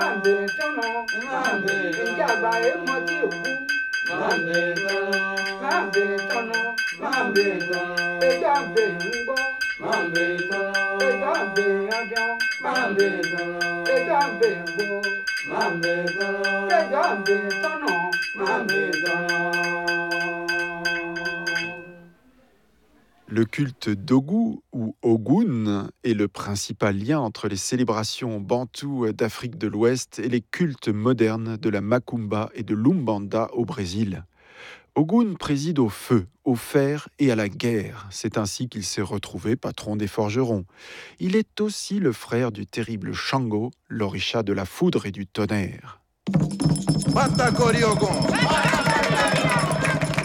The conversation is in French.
Le culte d'Ogu ou Ogun est le principal lien entre les célébrations bantoues d'Afrique de l'Ouest et les cultes modernes de la Macumba et de l'Umbanda au Brésil. Ogun préside au feu, au fer et à la guerre. C'est ainsi qu'il s'est retrouvé patron des forgerons. Il est aussi le frère du terrible Shango, l'orisha de la foudre et du tonnerre.